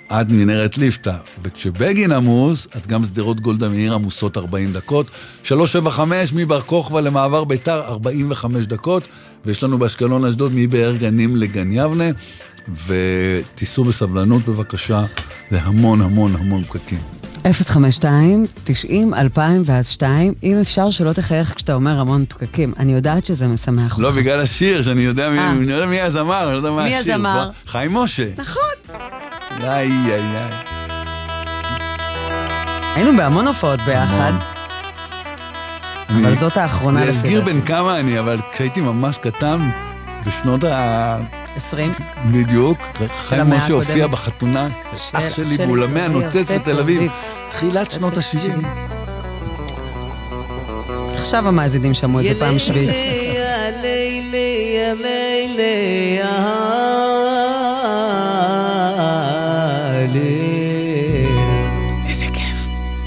עד מנהרת ליפתא, וכשבגין עמוס, את גם סדרות גולדה מאיר עמוסות 40 דקות, 375 מבר כוכבא למעבר ביתר 45 דקות, ויש לנו באשקלון אשדוד מבאר גנים לגן יבנה, ותיסעו בסבלנות בבקשה, זה המון המון המון פקקים. 052-90-2002, אם אפשר שלא תחייך כשאתה אומר המון פקקים. אני יודעת שזה משמח. לא, בגלל השיר, שאני יודע מי הזמר, אני לא יודע מה השיר. מי הזמר? חיים משה. נכון. איי. היינו בהמון הופעות ביחד. אבל זאת האחרונה. זה הסגיר בין כמה אני, אבל כשהייתי ממש קטן, בשנות 20. בדיוק, חיים משה הופיע בחתונה, אח שלי באולמי הנוצץ בתל אביב, תחילת שנות ה-70. עכשיו המאזינים שמעו את זה פעם שביעית. לילי